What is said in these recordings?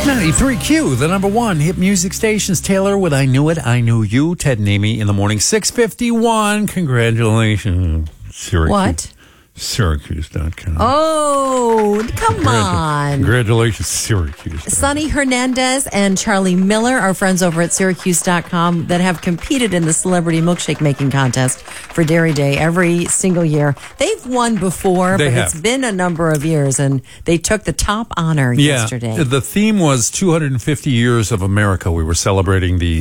93Q, the number one hit music stations. Taylor with I Knew It, I Knew You. Ted and Amy in the morning. 6:51. Congratulations, Syracuse. What? Syracuse.com. Oh, come on. Congratulations, Syracuse. Sonny Hernandez and Charlie Miller are friends over at Syracuse.com that have competed in the Celebrity Milkshake Making Contest for Dairy Day every single year. They've won before, but it's been a number of years, and they took the top honor yesterday. The theme was 250 years of America. We were celebrating the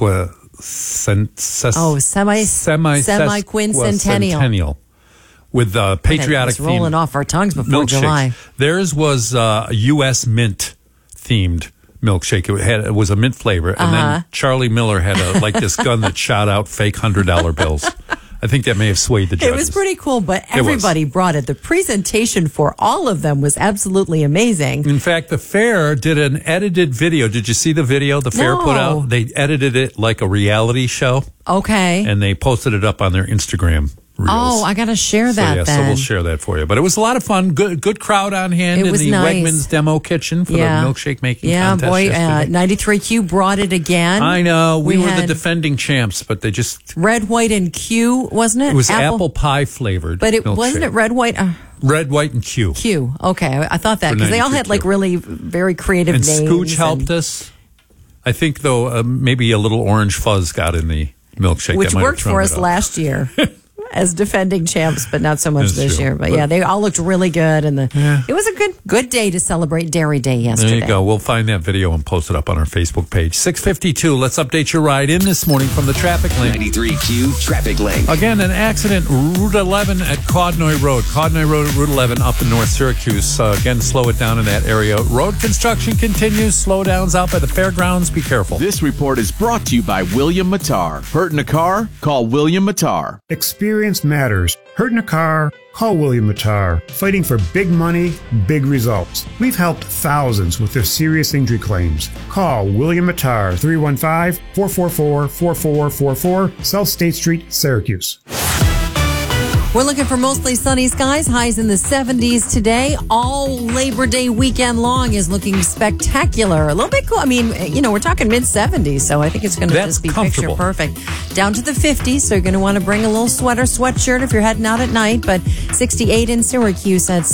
semi-quincentennial. With patriotic theme. Rolling off our tongues before July. Theirs was a U.S. mint themed milkshake. It was a mint flavor. And then Charlie Miller had this gun that shot out fake $100 bills. I think that may have swayed the judges. It was pretty cool, but everybody brought it. The presentation for all of them was absolutely amazing. In fact, the fair did an edited video. Did you see the video the fair put out? They edited it like a reality show. Okay. And they posted it up on their Instagram reels. Oh, I got to share that then. So we'll share that for you. But it was a lot of fun. Good crowd on hand in the nice. Wegmans demo kitchen for the milkshake making contest. Yeah, boy, 93Q brought it again. I know. We were the defending champs, but they just... Red, white, and Q, wasn't it? It was apple pie flavored. But it wasn't it red, white... Red, white, and Q. Q. Okay. I thought that because they all had really very creative names. And Scooch helped us. I think, though, maybe a little orange fuzz got in the milkshake. Which worked for us last year. As defending champs, but not so much this year. But they all looked really good, and it was a good day to celebrate Dairy Day yesterday. There you go. We'll find that video and post it up on our Facebook page. 6:52. Let's update your ride in this morning from the traffic link. 93Q traffic link. Again, an accident, Route 11 at Caudnoy Road. Caudnoy Road at Route 11 up in North Syracuse. Again, slow it down in that area. Road construction continues. Slowdowns out by the fairgrounds. Be careful. This report is brought to you by William Mattar. Hurt in a car? Call William Mattar. Experience matters. Hurt in a car? Call William Mattar. Fighting for big money, big results. We've helped thousands with their serious injury claims. Call William Mattar, 315-444-4444, South State Street, Syracuse. We're looking for mostly sunny skies, highs in the 70s today. All Labor Day weekend long is looking spectacular. A little bit cool. I mean, we're talking mid-70s, so I think it's going to just be picture perfect. Down to the 50s, so you're going to want to bring a little sweater, sweatshirt if you're heading out at night. But 68 in Syracuse at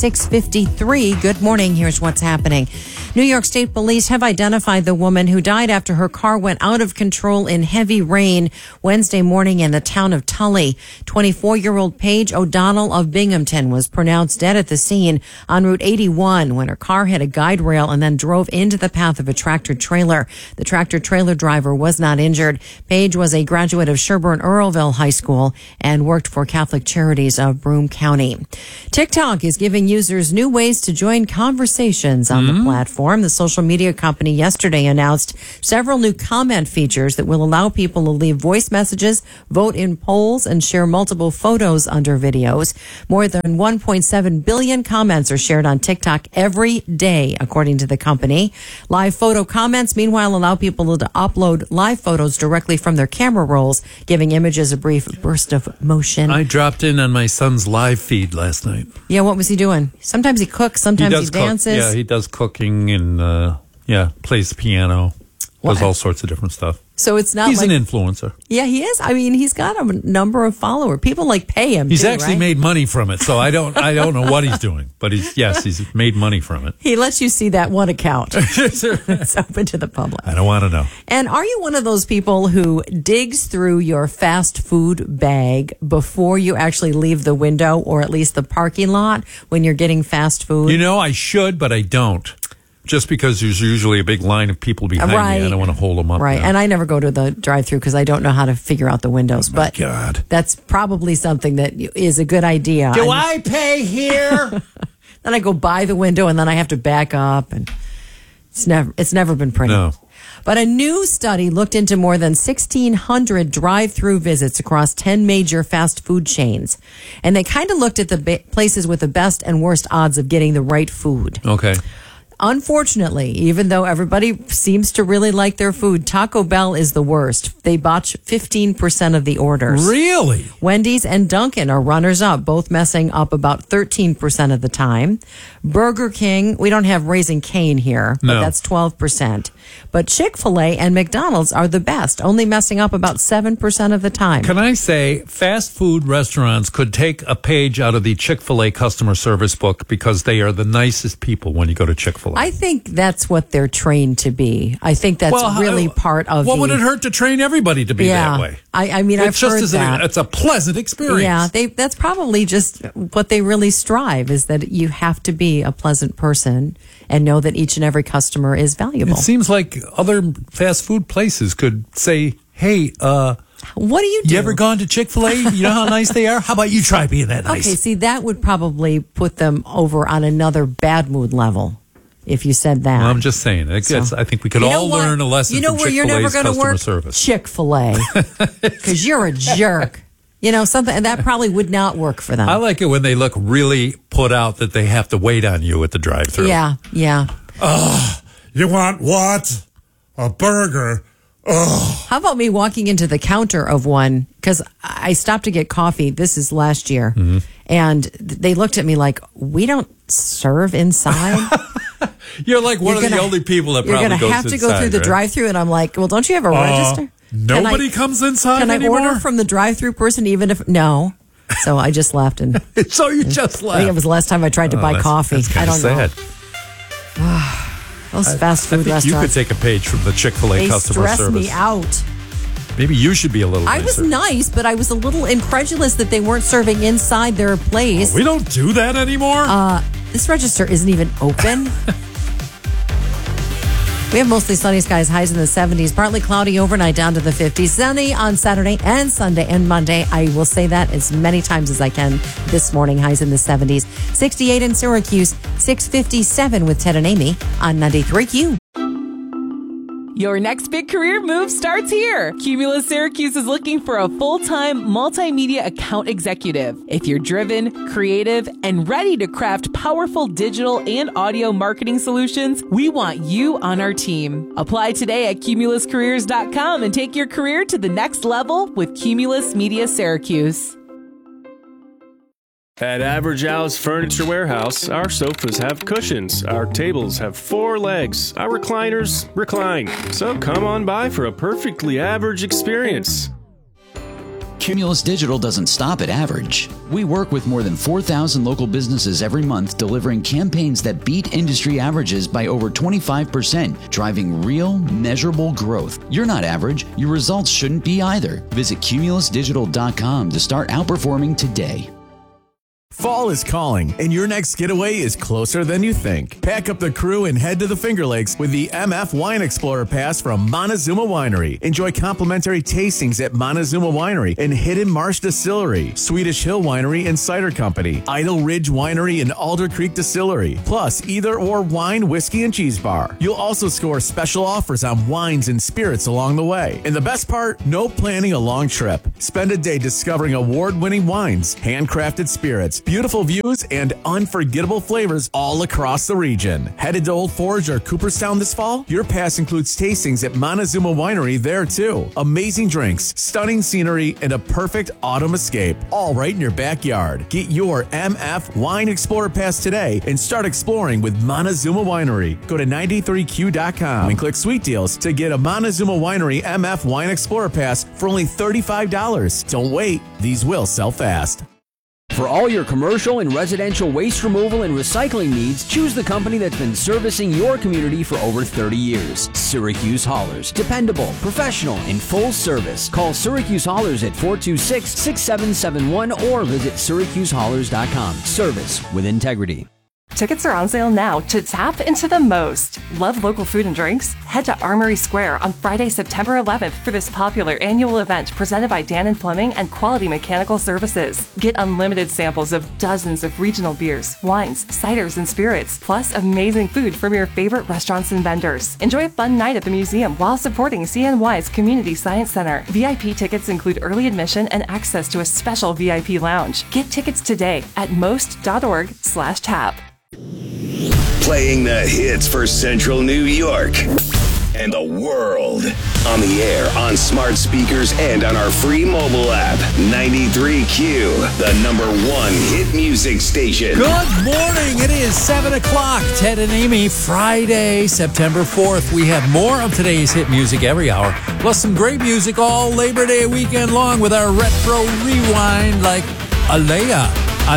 6:53. Good morning. Here's what's happening. New York State Police have identified the woman who died after her car went out of control in heavy rain Wednesday morning in the town of Tully. 24-year-old Paige O'Donnell of Binghamton was pronounced dead at the scene on Route 81 when her car hit a guide rail and then drove into the path of a tractor-trailer. The tractor-trailer driver was not injured. Paige was a graduate of Sherburne-Earlville High School and worked for Catholic Charities of Broome County. TikTok is giving users new ways to join conversations on the platform. The social media company yesterday announced several new comment features that will allow people to leave voice messages, vote in polls, and share multiple photos under videos. More than 1.7 billion comments are shared on TikTok every day, according to the company. Live photo comments, meanwhile, allow people to upload live photos directly from their camera rolls, giving images a brief burst of motion. I dropped in on my son's live feed last night. Yeah, what was he doing? Sometimes he cooks, sometimes he dances. Yeah, he does cooking and plays the piano, does all sorts of different stuff. So it's not He's an influencer. Yeah, he is. I mean, he's got a number of followers. People pay him. He's actually made money from it, so I don't know what he's doing, but he's made money from it. He lets you see that one account. It's open to the public. I don't want to know. And are you one of those people who digs through your fast food bag before you actually leave the window or at least the parking lot when you're getting fast food? I should, but I don't. Just because there's usually a big line of people behind me, I don't want to hold them up. Right, and I never go to the drive-thru because I don't know how to figure out the windows. But God, that's probably something that is a good idea. Do I pay here? Then I go by the window, and then I have to back up, and it's never been pretty. No. But a new study looked into more than 1,600 drive-through visits across 10 major fast food chains. And they kind of looked at the places with the best and worst odds of getting the right food. Okay. unfortunately, even though everybody seems to really like their food, Taco Bell is the worst. They botch 15% of the orders. Really? Wendy's and Dunkin' are runners up, both messing up about 13% of the time. Burger King, we don't have Raising Cane here, but that's 12%. But Chick-fil-A and McDonald's are the best, only messing up about 7% of the time. Can I say fast food restaurants could take a page out of the Chick-fil-A customer service book because they are the nicest people when you go to Chick-fil-A. I think that's what they're trained to be. I think that's really part of What would it hurt to train everybody to be that way? I mean, I've heard that. It's a pleasant experience. Yeah, that's probably just what they really strive, is that you have to be a pleasant person and know that each and every customer is valuable. It seems like other fast food places could say, hey, what do you do? You ever gone to Chick-fil-A? You know how nice they are? How about you try being that nice? Okay, see, that would probably put them over on another bad mood level if you said that. Well, I'm just saying. I think we could all learn a lesson from Chick-fil-A's customer service. Chick-fil-A. Because you're a jerk. You know, something, and that probably would not work for them. I like it when they look really put out that they have to wait on you at the drive-thru. Yeah. You want what? A burger? Oh. How about me walking into the counter of one? Because I stopped to get coffee. This is last year. Mm-hmm. And they looked at me like, we don't serve inside. You're like one of the only people that probably goes inside. You're going to have to go through the drive-thru. And I'm like, well, don't you have a register? Nobody comes inside anymore? Can I order from the drive-thru person even if... No. So I just left. So you just left? I think it was the last time I tried to buy coffee. That's I don't sad. know. Those fast food restaurants. You could take a page from the Chick-fil-A customer service. They stress me out. Maybe you should be a little nicer. I was nice, but I was a little incredulous that they weren't serving inside their place. We don't do that anymore? This register isn't even open. We have mostly sunny skies, highs in the 70s, partly cloudy overnight down to the 50s. Sunny on Saturday and Sunday and Monday. I will say that as many times as I can this morning, highs in the 70s. 68 in Syracuse, 657 with Ted and Amy on 93Q. Your next big career move starts here. Cumulus Syracuse is looking for a full-time multimedia account executive. If you're driven, creative, and ready to craft powerful digital and audio marketing solutions, we want you on our team. Apply today at cumuluscareers.com and take your career to the next level with Cumulus Media Syracuse. At Average Al's Furniture Warehouse, our sofas have cushions, our tables have 4 legs, our recliners recline. So come on by for a perfectly average experience. Cumulus Digital doesn't stop at average. We work with more than 4,000 local businesses every month, delivering campaigns that beat industry averages by over 25%, driving real, measurable growth. You're not average. Your results shouldn't be either. Visit cumulusdigital.com to start outperforming today. Fall is calling, and your next getaway is closer than you think. Pack up the crew and head to the Finger Lakes with the MF Wine Explorer Pass from Montezuma Winery. Enjoy complimentary tastings at Montezuma Winery and Hidden Marsh Distillery, Swedish Hill Winery and Cider Company, Idle Ridge Winery and Alder Creek Distillery, plus either or wine, whiskey, and cheese bar. You'll also score special offers on wines and spirits along the way. And the best part, no planning a long trip. Spend a day discovering award-winning wines, handcrafted spirits, beautiful views, and unforgettable flavors all across the region. Headed to Old Forge or Cooperstown this fall? Your pass includes tastings at Montezuma Winery there too. Amazing drinks, stunning scenery, and a perfect autumn escape, all right in your backyard. Get your MF Wine Explorer Pass today and start exploring with Montezuma Winery. Go to 93Q.com and click Sweet Deals to get a Montezuma Winery MF Wine Explorer Pass for only $35. Don't wait, these will sell fast. For all your commercial and residential waste removal and recycling needs, choose the company that's been servicing your community for over 30 years. Syracuse Haulers. Dependable, professional, and full service. Call Syracuse Haulers at 426-6771 or visit syracusehaulers.com. Service with integrity. Tickets are on sale now to tap into the most. Love local food and drinks? Head to Armory Square on Friday, September 11th for this popular annual event presented by Dannon Plumbing and Quality Mechanical Services. Get unlimited samples of dozens of regional beers, wines, ciders, and spirits, plus amazing food from your favorite restaurants and vendors. Enjoy a fun night at the museum while supporting CNY's Community Science Center. VIP tickets include early admission and access to a special VIP lounge. Get tickets today at most.org/tap. Playing the hits for Central New York and the world. On the air, on smart speakers, and on our free mobile app. 93Q, the #1 hit music station. Good morning. It is 7 o'clock. Ted and Amy, Friday, September 4th. We have more of today's hit music every hour, plus some great music all Labor Day weekend long with our retro rewind like Aaliyah.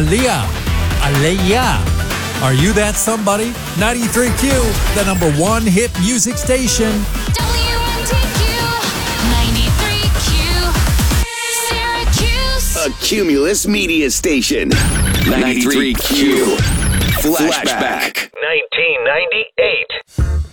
Are you that somebody? 93Q, the #1 hit music station. WNTQ, 93Q, Syracuse. A Cumulus media station. 93Q. Flashback. 1998.